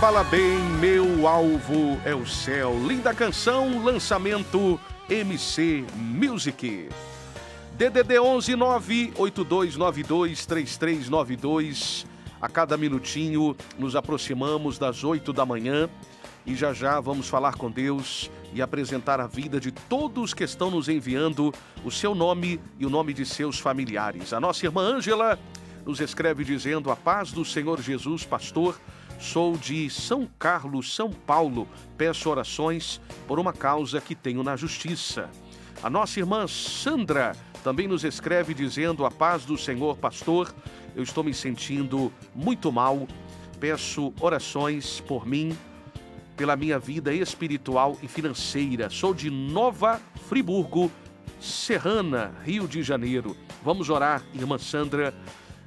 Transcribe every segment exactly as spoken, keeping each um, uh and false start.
bala bem, meu alvo é o céu. Linda canção, lançamento M C Music. D D D onze nove oito dois nove dois três três nove dois. A cada minutinho nos aproximamos das oito da manhã e já já vamos falar com Deus e apresentar a vida de todos que estão nos enviando o seu nome e o nome de seus familiares. A nossa irmã Ângela nos escreve dizendo: a paz do Senhor Jesus, pastor. Sou de São Carlos, São Paulo. Peço orações por uma causa que tenho na justiça. A nossa irmã Sandra também nos escreve dizendo: a paz do Senhor, pastor. Eu estou me sentindo muito mal. Peço orações por mim, pela minha vida espiritual e financeira. Sou de Nova Friburgo, Serrana, Rio de Janeiro. Vamos orar, irmã Sandra.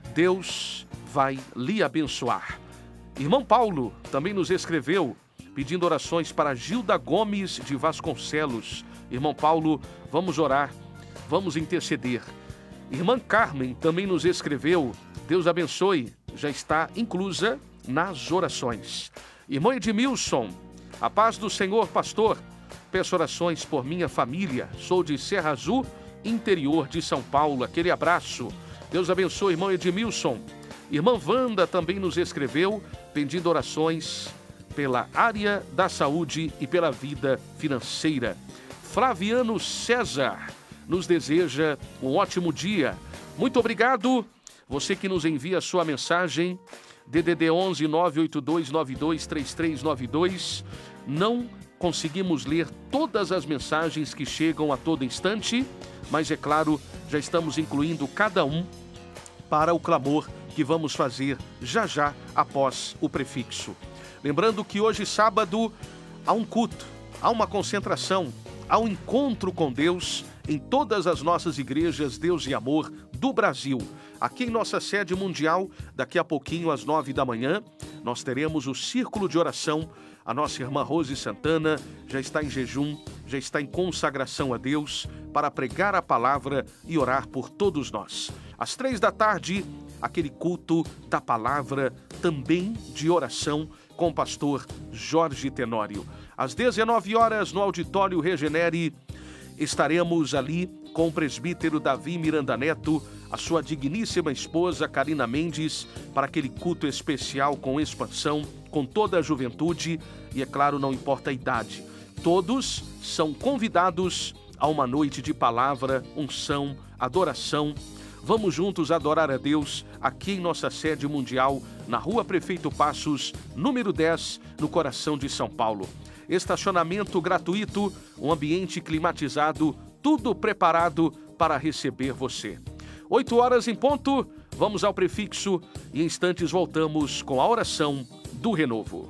Deus vai lhe abençoar. Irmão Paulo também nos escreveu pedindo orações para Gilda Gomes de Vasconcelos. Irmão Paulo, vamos orar, vamos interceder. Irmã Carmen também nos escreveu: Deus abençoe, já está inclusa nas orações. Irmão Edmilson, a paz do Senhor, pastor. Peço orações por minha família. Sou de Serra Azul, interior de São Paulo. Aquele abraço. Deus abençoe, irmão Edmilson. Irmã Wanda também nos escreveu pedindo orações pela área da saúde e pela vida financeira. Flaviano César nos deseja um ótimo dia. Muito obrigado. Você que nos envia a sua mensagem, D D D onze nove oito dois nove dois três três nove dois. Não conseguimos ler todas as mensagens que chegam a todo instante, mas é claro, já estamos incluindo cada um para o clamor que vamos fazer já já após o prefixo. Lembrando que hoje, sábado, há um culto, há uma concentração, há um encontro com Deus em todas as nossas igrejas Deus e Amor do Brasil. Aqui em nossa sede mundial, daqui a pouquinho, às nove da manhã, nós teremos o Círculo de Oração. A nossa irmã Rose Santana já está em jejum, já está em consagração a Deus para pregar a palavra e orar por todos nós. Às três da tarde, aquele culto da palavra, também de oração, com o pastor Jorge Tenório. Às dezenove horas, no Auditório Regenere, estaremos ali com o presbítero Davi Miranda Neto, a sua digníssima esposa Karina Mendes, para aquele culto especial com expansão, com toda a juventude e, é claro, não importa a idade. Todos são convidados a uma noite de palavra, unção, adoração. Vamos juntos adorar a Deus aqui em nossa sede mundial, na Rua Prefeito Passos, número dez, no coração de São Paulo. Estacionamento gratuito, um ambiente climatizado, tudo preparado para receber você. Oito horas em ponto, vamos ao prefixo e em instantes voltamos com a oração do renovo.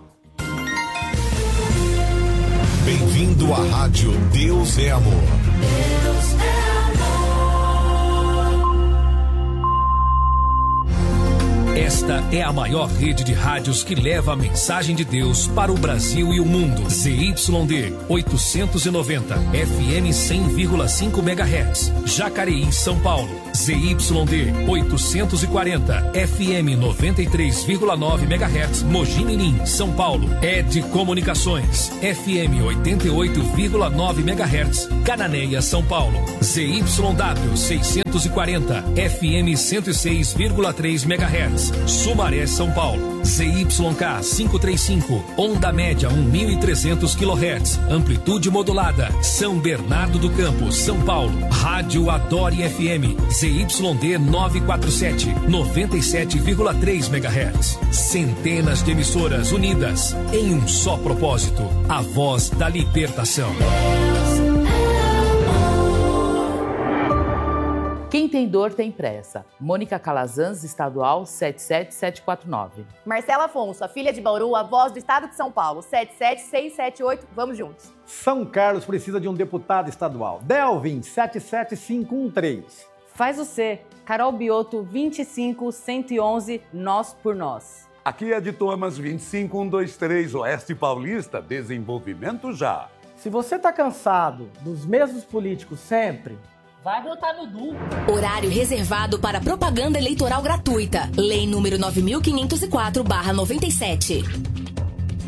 Bem-vindo à Rádio Deus é Amor. Deus é amor. Esta é a maior rede de rádios que leva a mensagem de Deus para o Brasil e o mundo. Z Y D oitocentos e noventa, F M cem vírgula cinco megahertz, Jacareí, São Paulo. Z Y D oitocentos e quarenta, F M noventa e três vírgula nove megahertz, Mogi Mirim, São Paulo. Ed Comunicações, F M oitenta e oito vírgula nove megahertz, Cananéia, São Paulo. Z Y W seiscentos e quarenta, F M cento e seis vírgula três megahertz, Sumaré, São Paulo. Z Y K quinhentos e trinta e cinco, onda média mil e trezentos quilohertz, amplitude modulada, São Bernardo do Campo, São Paulo. Rádio Adore F M, Z Y D novecentos e quarenta e sete, noventa e sete vírgula três megahertz. Centenas de emissoras unidas em um só propósito, a voz da libertação. Quem tem dor tem pressa. Mônica Calazans, estadual sete sete sete quatro nove. Marcela Afonso, a filha de Bauru, a voz do estado de São Paulo, sete sete seis sete oito. Vamos juntos. São Carlos precisa de um deputado estadual. Delvin, sete sete cinco um três. Faz o C. Carol Bioto, vinte e cinco cento e onze, Nós por Nós. Aqui é de Thomas, vinte e cinco um dois três, Oeste Paulista, desenvolvimento já. Se você tá cansado dos mesmos políticos sempre, vai votar no D U. Horário reservado para propaganda eleitoral gratuita. Lei número nove mil quinhentos e quatro barra noventa e sete.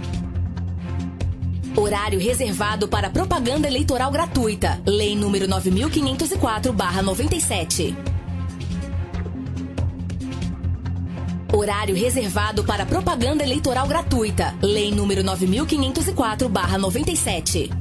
Horário reservado para propaganda eleitoral gratuita. Lei número nove mil quinhentos e quatro barra noventa e sete. Horário reservado para propaganda eleitoral gratuita. Lei número nove mil quinhentos e quatro barra noventa e sete.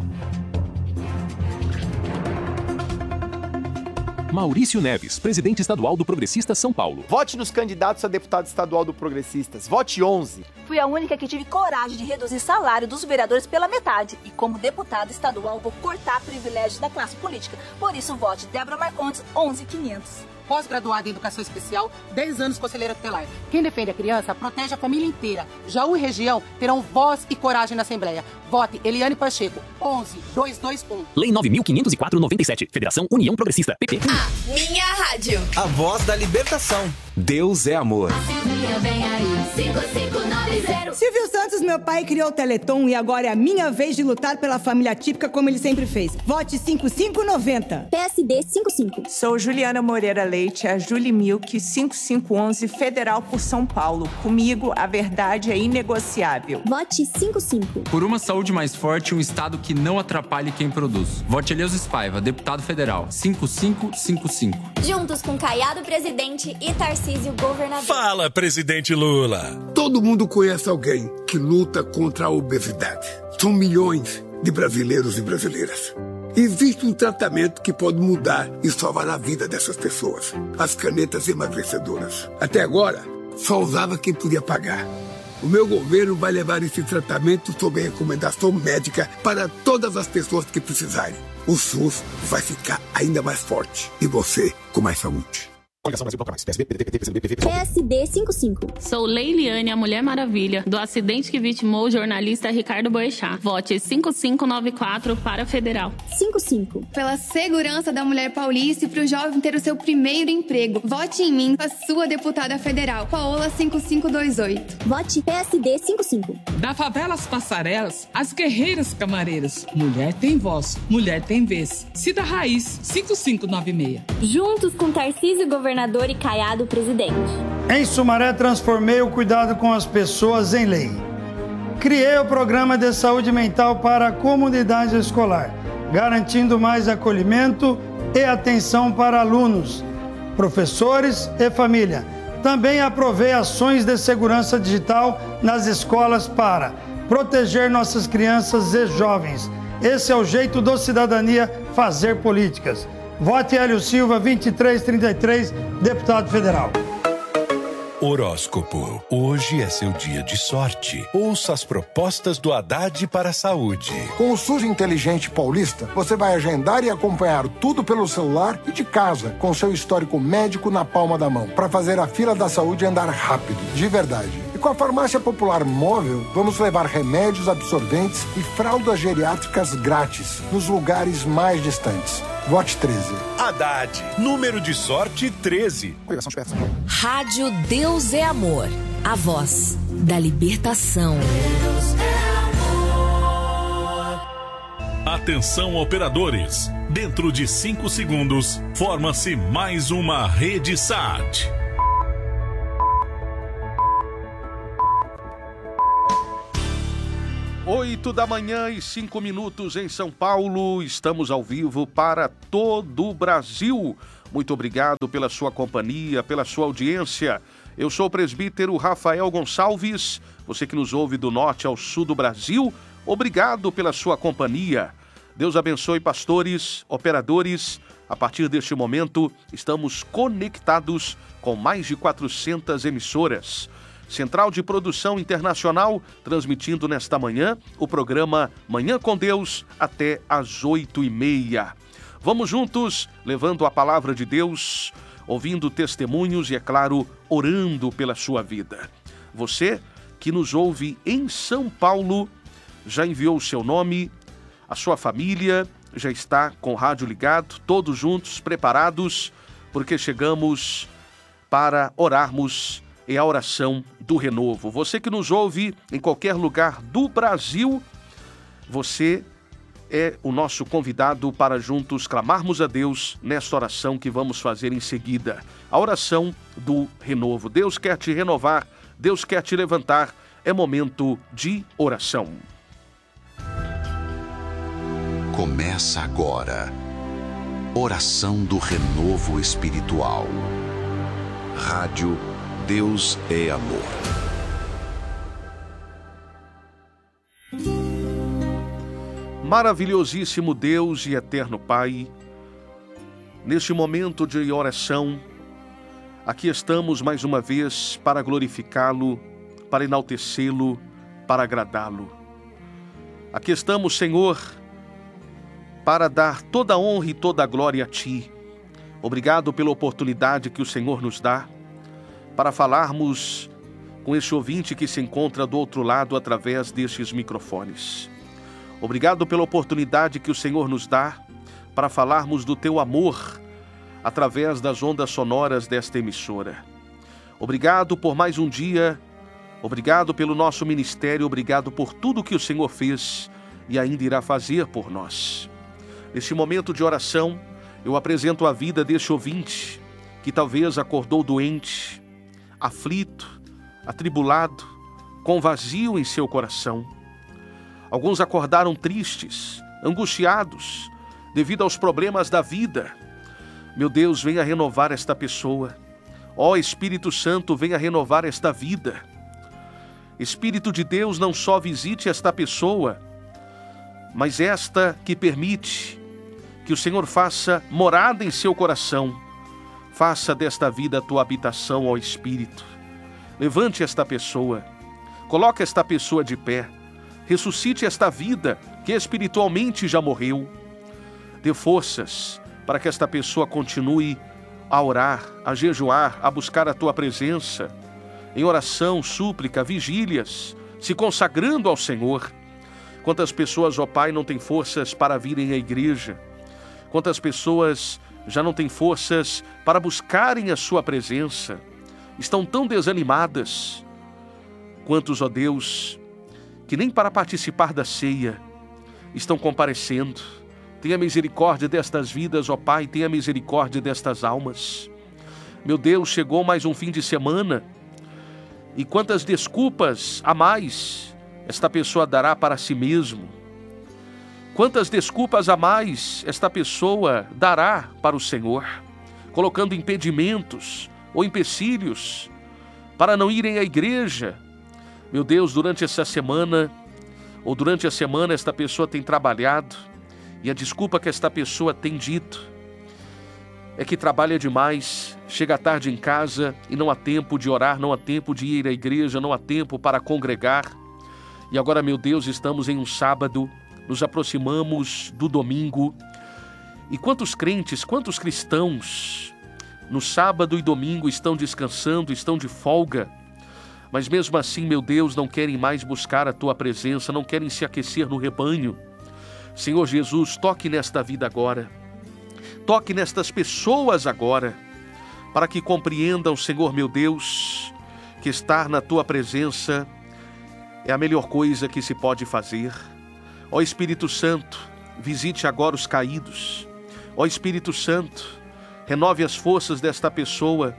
Maurício Neves, presidente estadual do Progressistas São Paulo. Vote nos candidatos a deputado estadual do Progressistas. Vote onze. Fui a única que tive coragem de reduzir salário dos vereadores pela metade. E como deputada estadual, vou cortar privilégios da classe política. Por isso, vote Débora Marcondes, onze mil e quinhentos. Pós-graduada em Educação Especial, dez anos conselheira tutelar. Quem defende a criança, protege a família inteira. Jaú e região terão voz e coragem na Assembleia. Vote Eliane Pacheco, onze mil duzentos e vinte e um. Lei nove mil quinhentos e quatro barra noventa e sete. Federação União Progressista. P P. A minha rádio. A voz da libertação. Deus é amor. Vem aí, cinco cinco nove zero. Silvio Santos, meu pai, criou o Teleton e agora é a minha vez de lutar pela família típica como ele sempre fez. Vote cinco cinco noventa. P S D cinquenta e cinco. Sou Juliana Moreira Leite, a Julie Milk, cinco cinco um um, Federal por São Paulo. Comigo, a verdade é inegociável. Vote cinquenta e cinco. Por uma saúde mais forte e um Estado que não atrapalhe quem produz. Vote Eleusis Paiva, deputado federal. cinco cinco cinco cinco. Juntos com Caiado presidente e Tarcísio governador. Fala, presidente Lula. Todo mundo conhece alguém que luta contra a obesidade. São milhões de brasileiros e brasileiras. Existe um tratamento que pode mudar e salvar a vida dessas pessoas. As canetas emagrecedoras. Até agora, só usava quem podia pagar. O meu governo vai levar esse tratamento sob recomendação médica para todas as pessoas que precisarem. O SUS vai ficar ainda mais forte e você com mais saúde. P S D cinquenta e cinco. Sou Leiliane, a Mulher Maravilha, do acidente que vitimou o jornalista Ricardo Boechat. Vote cinco cinco nove quatro para Federal. cinquenta e cinco. Pela segurança da mulher paulista e para o jovem ter o seu primeiro emprego. Vote em mim, a sua deputada federal. Paola cinco cinco dois oito. Vote P S D cinquenta e cinco. Da favela às passarelas, as guerreiras camareiras. Mulher tem voz, mulher tem vez. Cida Raiz, cinco cinco nove seis. Juntos com Tarcísio governador e Caiado presidente. Em Sumaré, transformei o cuidado com as pessoas em lei. Criei o programa de saúde mental para a comunidade escolar, garantindo mais acolhimento e atenção para alunos, professores e família. Também aprovei ações de segurança digital nas escolas para proteger nossas crianças e jovens. Esse é o jeito do Cidadania fazer políticas. Vote Hélio Silva, vinte e três trinta e três, deputado federal. Horóscopo. Hoje é seu dia de sorte. Ouça as propostas do Haddad para a saúde. Com o SUS Inteligente Paulista, você vai agendar e acompanhar tudo pelo celular e de casa, com seu histórico médico na palma da mão, para fazer a fila da saúde andar rápido, de verdade. E com a Farmácia Popular Móvel, vamos levar remédios, absorventes e fraldas geriátricas grátis nos lugares mais distantes. Vote treze. Haddad, número de sorte treze. Rádio Deus é Amor, a voz da libertação. Atenção, operadores. Dentro de cinco segundos, forma-se mais uma rede S A T. Oito da manhã e cinco minutos em São Paulo. Estamos ao vivo para todo o Brasil. Muito obrigado pela sua companhia, pela sua audiência. Eu sou o presbítero Rafael Gonçalves. Você que nos ouve do norte ao sul do Brasil, obrigado pela sua companhia. Deus abençoe pastores, operadores. A partir deste momento, estamos conectados com mais de quatrocentas emissoras. Central de Produção Internacional, transmitindo nesta manhã o programa Manhã com Deus até às oito e meia. Vamos juntos, levando a palavra de Deus, ouvindo testemunhos e, é claro, orando pela sua vida. Você que nos ouve em São Paulo, já enviou o seu nome, a sua família, já está com o rádio ligado, todos juntos, preparados, porque chegamos para orarmos e a oração do renovo. Você que nos ouve em qualquer lugar do Brasil, você é o nosso convidado para juntos clamarmos a Deus nesta oração que vamos fazer em seguida. A oração do renovo. Deus quer te renovar, Deus quer te levantar. É momento de oração. Começa agora. Oração do Renovo Espiritual. Rádio Deus é Amor. Maravilhosíssimo Deus e eterno Pai, neste momento de oração, aqui estamos mais uma vez para glorificá-lo, para enaltecê-lo, para agradá-lo. Aqui estamos, Senhor, para dar toda a honra e toda a glória a Ti. Obrigado pela oportunidade que o Senhor nos dá para falarmos com esse ouvinte que se encontra do outro lado através destes microfones. Obrigado pela oportunidade que o Senhor nos dá para falarmos do Teu amor através das ondas sonoras desta emissora. Obrigado por mais um dia, obrigado pelo nosso ministério, obrigado por tudo que o Senhor fez e ainda irá fazer por nós. Neste momento de oração, eu apresento a vida deste ouvinte que talvez acordou doente, aflito, atribulado, com vazio em seu coração. Alguns acordaram tristes, angustiados, devido aos problemas da vida. Meu Deus, venha renovar esta pessoa. Ó Espírito Santo, venha renovar esta vida. Espírito de Deus, não só visite esta pessoa, mas esta que permite que o Senhor faça morada em seu coração. Faça desta vida a tua habitação, ó Espírito. Levante esta pessoa, coloque esta pessoa de pé, ressuscite esta vida que espiritualmente já morreu. Dê forças para que esta pessoa continue a orar, a jejuar, a buscar a tua presença, em oração, súplica, vigílias, se consagrando ao Senhor. Quantas pessoas, ó Pai, não têm forças para virem à igreja? Quantas pessoas já não têm forças para buscarem a sua presença? Estão tão desanimadas. Quantos, ó Deus, que nem para participar da ceia estão comparecendo? Tenha misericórdia destas vidas, ó Pai, tenha misericórdia destas almas. Meu Deus, chegou mais um fim de semana, e quantas desculpas a mais esta pessoa dará para si mesmo? Quantas desculpas a mais esta pessoa dará para o Senhor, colocando impedimentos ou empecilhos para não irem à igreja? Meu Deus, durante essa semana, ou durante a semana, esta pessoa tem trabalhado, e a desculpa que esta pessoa tem dito é que trabalha demais, chega tarde em casa e não há tempo de orar, não há tempo de ir à igreja, não há tempo para congregar. E agora, meu Deus, estamos em um sábado, nos aproximamos do domingo. E quantos crentes, quantos cristãos no sábado e domingo estão descansando, estão de folga, mas mesmo assim, meu Deus, não querem mais buscar a tua presença, não querem se aquecer no rebanho. Senhor Jesus, toque nesta vida agora, toque nestas pessoas agora, para que compreendam, Senhor meu Deus, que estar na tua presença é a melhor coisa que se pode fazer. Ó Espírito Santo, visite agora os caídos. Ó Espírito Santo, renove as forças desta pessoa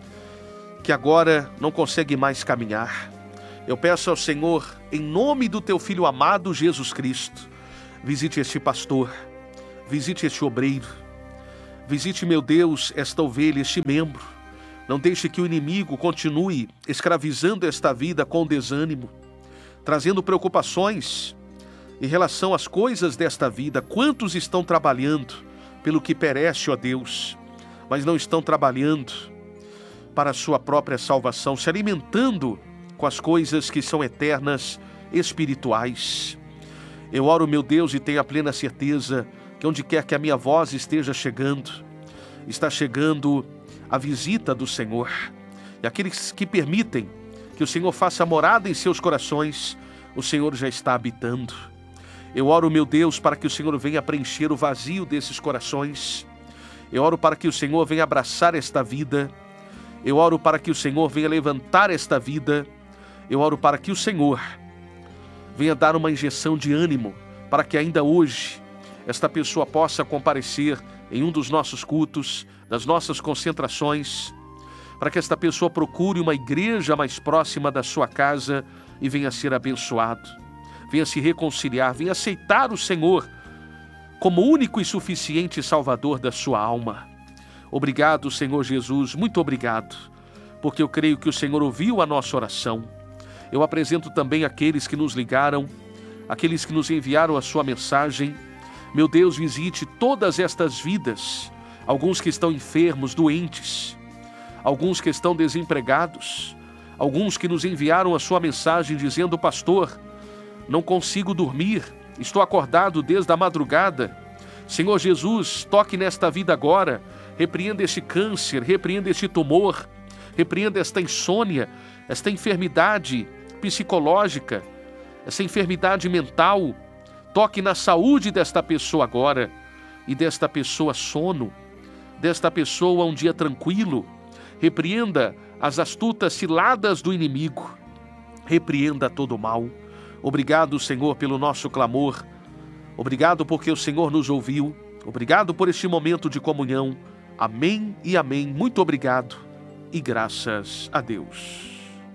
que agora não consegue mais caminhar. Eu peço ao Senhor, em nome do teu Filho amado Jesus Cristo, visite este pastor, visite este obreiro, visite, meu Deus, esta ovelha, este membro. Não deixe que o inimigo continue escravizando esta vida com desânimo, trazendo preocupações em relação às coisas desta vida. Quantos estão trabalhando pelo que perece, ó Deus, mas não estão trabalhando para a sua própria salvação, se alimentando com as coisas que são eternas, espirituais. Eu oro, meu Deus, e tenho a plena certeza que onde quer que a minha voz esteja chegando, está chegando a visita do Senhor. E aqueles que permitem que o Senhor faça morada em seus corações, o Senhor já está habitando. Eu oro, meu Deus, para que o Senhor venha preencher o vazio desses corações. Eu oro para que o Senhor venha abraçar esta vida. Eu oro para que o Senhor venha levantar esta vida. Eu oro para que o Senhor venha dar uma injeção de ânimo, para que ainda hoje esta pessoa possa comparecer em um dos nossos cultos, das nossas concentrações, para que esta pessoa procure uma igreja mais próxima da sua casa e venha ser abençoado, venha se reconciliar, venha aceitar o Senhor como único e suficiente Salvador da sua alma. Obrigado, Senhor Jesus, muito obrigado, porque eu creio que o Senhor ouviu a nossa oração. Eu apresento também aqueles que nos ligaram, aqueles que nos enviaram a sua mensagem. Meu Deus, visite todas estas vidas, alguns que estão enfermos, doentes, alguns que estão desempregados, alguns que nos enviaram a sua mensagem dizendo: pastor, não consigo dormir, estou acordado desde a madrugada. Senhor Jesus, toque nesta vida agora, repreenda este câncer, repreenda este tumor, repreenda esta insônia, esta enfermidade psicológica, essa enfermidade mental. Toque na saúde desta pessoa agora, e desta pessoa sono, desta pessoa um dia tranquilo. Repreenda as astutas ciladas do inimigo, repreenda todo o mal. Obrigado, Senhor, pelo nosso clamor. Obrigado porque o Senhor nos ouviu. Obrigado por este momento de comunhão. Amém e amém. Muito obrigado e graças a Deus.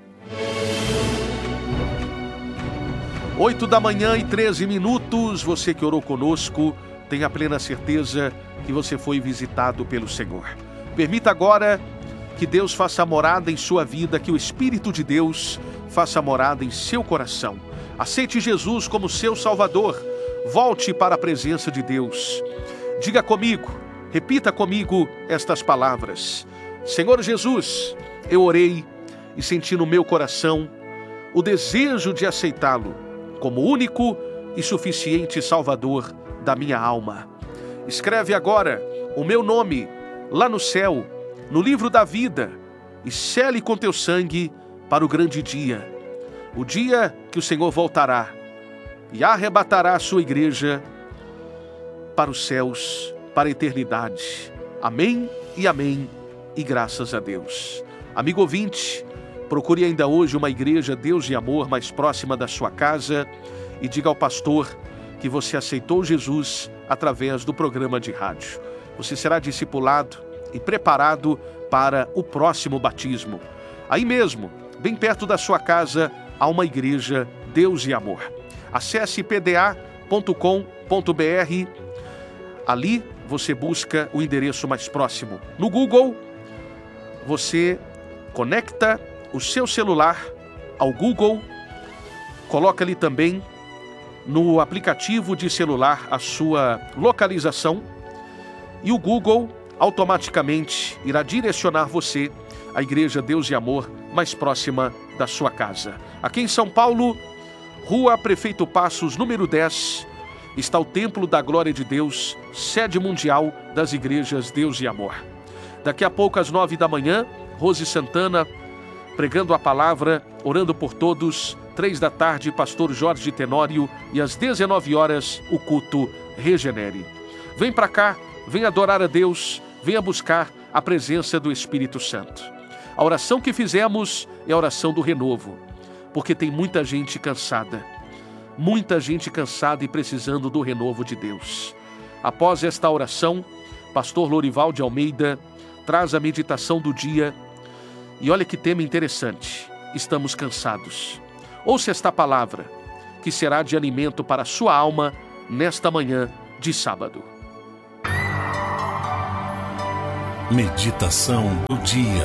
Oito da manhã e treze minutos. Você que orou conosco, tenha plena certeza que você foi visitado pelo Senhor. Permita agora que Deus faça morada em sua vida, que o Espírito de Deus faça morada em seu coração. Aceite Jesus como seu Salvador. Volte para a presença de Deus. Diga comigo, repita comigo estas palavras: Senhor Jesus, eu orei e senti no meu coração o desejo de aceitá-lo como único e suficiente Salvador da minha alma. Escreve agora o meu nome lá no céu, no livro da vida, e sele com teu sangue para o grande dia, o dia que o Senhor voltará e arrebatará a sua igreja para os céus, para a eternidade. Amém e amém, e graças a Deus. Amigo ouvinte, procure ainda hoje uma igreja Deus e Amor mais próxima da sua casa e diga ao pastor que você aceitou Jesus através do programa de rádio. Você será discipulado e preparado para o próximo batismo. Aí mesmo, bem perto da sua casa, há uma igreja Deus e Amor. Acesse p d a ponto com ponto b r. Ali você busca o endereço mais próximo. No Google, você conecta o seu celular ao Google, coloca ali também no aplicativo de celular a sua localização e o Google automaticamente irá direcionar você à Igreja Deus e Amor mais próxima da sua casa. Aqui em São Paulo, Rua Prefeito Passos, número dez, está o Templo da Glória de Deus, sede mundial das Igrejas Deus e Amor. Daqui a pouco, às nove da manhã, Rose Santana pregando a palavra, orando por todos. Três da tarde, pastor Jorge Tenório, e às dezenove horas, o culto Regenere. Vem para cá, vem adorar a Deus, venha buscar a presença do Espírito Santo. A oração que fizemos é a oração do renovo, porque tem muita gente cansada, muita gente cansada e precisando do renovo de Deus. Após esta oração, pastor Lorival de Almeida traz a meditação do dia. E olha que tema interessante, estamos cansados. Ouça esta palavra, que será de alimento para a sua alma nesta manhã de sábado. Meditação do dia.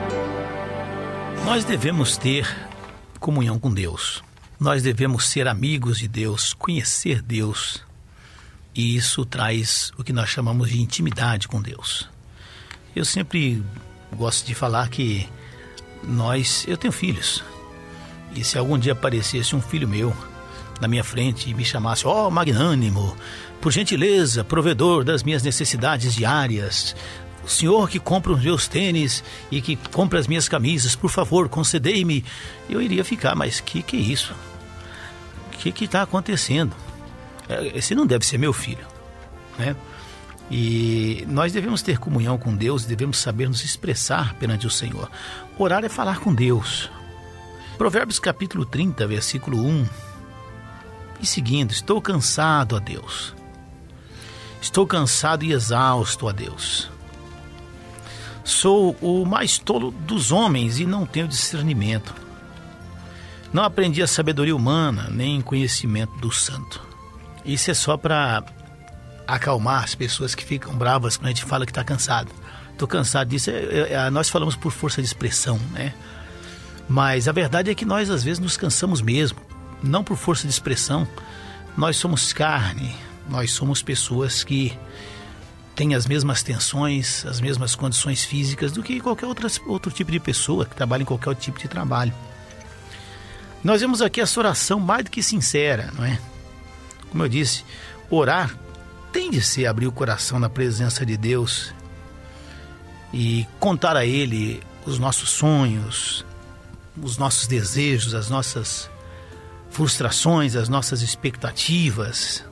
Nós devemos ter comunhão com Deus. Nós devemos ser amigos de Deus, conhecer Deus. E isso traz o que nós chamamos de intimidade com Deus. Eu sempre gosto de falar que nós, eu tenho filhos, e se algum dia aparecesse um filho meu na minha frente e me chamasse: ó, oh, magnânimo, por gentileza, provedor das minhas necessidades diárias, o senhor que compra os meus tênis e que compra as minhas camisas, por favor, concedei-me, eu iria ficar, mas que que é isso? O que que está acontecendo? Esse não deve ser meu filho, né? E nós devemos ter comunhão com Deus, devemos saber nos expressar perante o Senhor. Orar é falar com Deus. Provérbios capítulo trinta, versículo um e seguindo: estou cansado, ó Deus. Estou cansado e exausto, ó Deus. Sou o mais tolo dos homens e não tenho discernimento. Não aprendi a sabedoria humana, nem conhecimento do santo. Isso é só para acalmar as pessoas que ficam bravas quando a gente fala que está cansado. Estou cansado disso. É, é, nós falamos por força de expressão, né? Mas a verdade é que nós às vezes nos cansamos mesmo, não por força de expressão. Nós somos carne, nós somos pessoas que têm as mesmas tensões, as mesmas condições físicas do que qualquer outra, outro tipo de pessoa que trabalha em qualquer outro tipo de trabalho. Nós vemos aqui essa oração mais do que sincera, não é? Como eu disse, orar tem de ser abrir o coração na presença de Deus e contar a Ele os nossos sonhos, os nossos desejos, as nossas frustrações, as nossas expectativas.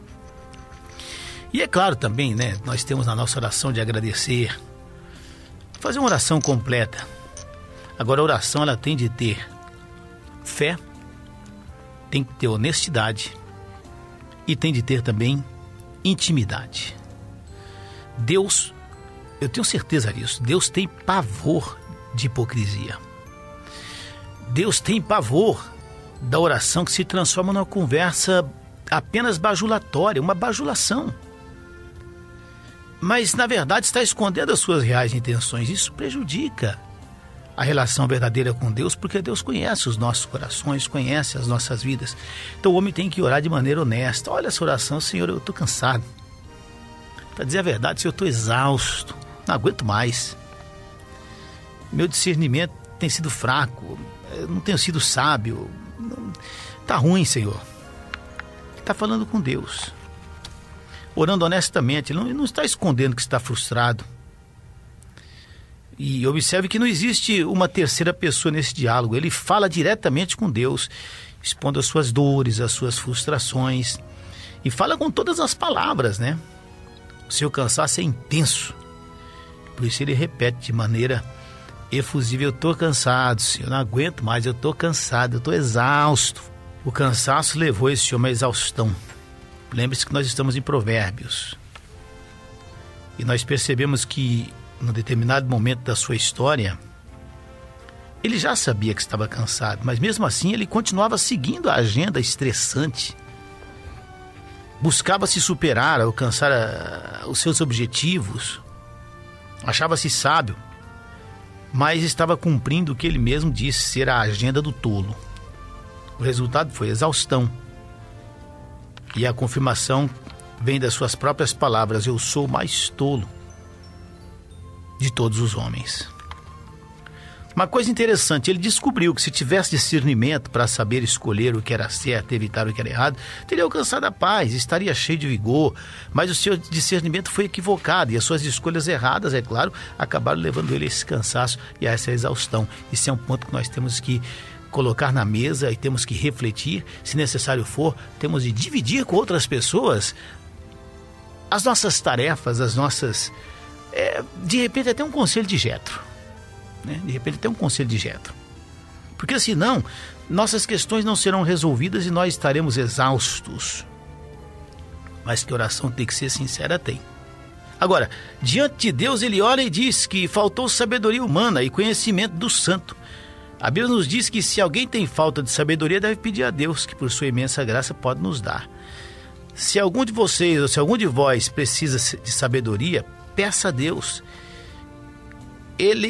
E é claro também, né, nós temos na nossa oração de agradecer, fazer uma oração completa. Agora a oração ela tem de ter fé, tem que ter honestidade e tem de ter também intimidade. Deus, eu tenho certeza disso, Deus tem pavor de hipocrisia. Deus tem pavor da oração que se transforma numa conversa apenas bajulatória, uma bajulação. Mas, na verdade, está escondendo as suas reais intenções. Isso prejudica a relação verdadeira com Deus, porque Deus conhece os nossos corações, conhece as nossas vidas. Então o homem tem que orar de maneira honesta. Olha essa oração: Senhor, eu estou cansado. Para dizer a verdade, Senhor, eu estou exausto, não aguento mais. Meu discernimento tem sido fraco, eu não tenho sido sábio. Está ruim, Senhor. Está falando com Deus, orando honestamente. Ele não, não está escondendo que está frustrado. E observe que não existe uma terceira pessoa nesse diálogo. Ele fala diretamente com Deus, expondo as suas dores, as suas frustrações, e fala com todas as palavras, né? O seu cansaço é intenso, por isso ele repete de maneira efusiva: eu estou cansado, Senhor, eu não aguento mais, eu estou cansado, eu estou exausto. O cansaço levou esse homem à exaustão. Lembre-se que nós estamos em Provérbios, e nós percebemos que num determinado momento da sua história, ele já sabia que estava cansado, mas mesmo assim ele continuava seguindo a agenda estressante. Buscava se superar, alcançar a, os seus objetivos, achava-se sábio, mas estava cumprindo o que ele mesmo disse ser a agenda do tolo. O resultado foi exaustão. E a confirmação vem das suas próprias palavras: eu sou o mais tolo de todos os homens. Uma coisa interessante, ele descobriu que se tivesse discernimento para saber escolher o que era certo e evitar o que era errado, teria alcançado a paz, estaria cheio de vigor, mas o seu discernimento foi equivocado e as suas escolhas erradas, é claro, acabaram levando ele a esse cansaço e a essa exaustão. Isso é um ponto que nós temos que colocar na mesa e temos que refletir. Se necessário for, temos de dividir com outras pessoas as nossas tarefas, as nossas... É, de repente até um conselho de Jetro, né? De repente até um conselho de Jetro, porque senão nossas questões não serão resolvidas e nós estaremos exaustos. Mas que oração tem que ser sincera, tem. Agora, diante de Deus ele ora e diz que faltou sabedoria humana e conhecimento do santo. A Bíblia nos diz que se alguém tem falta de sabedoria, deve pedir a Deus, que por sua imensa graça pode nos dar. Se algum de vocês ou se algum de vós precisa de sabedoria, peça a Deus. Ele